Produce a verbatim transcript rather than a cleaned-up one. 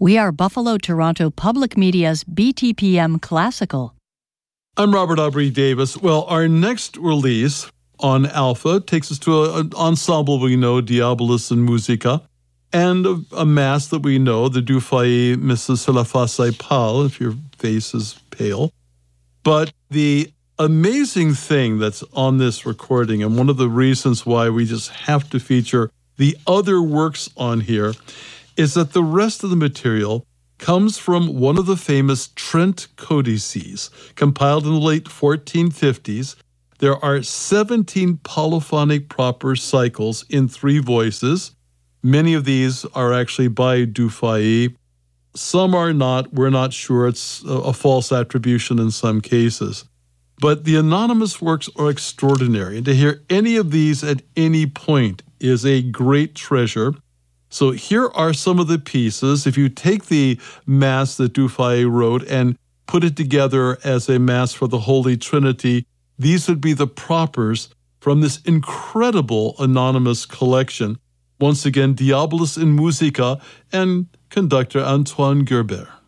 We are Buffalo Toronto Public Media's B T P M Classical. I'm Robert Aubrey Davis. Well, our next release on Alpha takes us to a, an ensemble we know, Diabolus in Musica, and a, a mass that we know, the Du Fay Misses sur la face pâle, if your face is pale. But the amazing thing that's on this recording, and one of the reasons why we just have to feature the other works on here, is that the rest of the material comes from one of the famous Trent codices, compiled in the late fourteen fifties. There are seventeen polyphonic proper cycles in three voices. Many of these are actually by Du Fay. Some are not. We're not sure. It's a, a false attribution in some cases. But the anonymous works are extraordinary, and to hear any of these at any point is a great treasure. So here are some of the pieces. If you take the Mass that Du Fay wrote and put it together as a Mass for the Holy Trinity, these would be the propers from this incredible anonymous collection. Once again, Diabolus in Musica and conductor Antoine Gerber.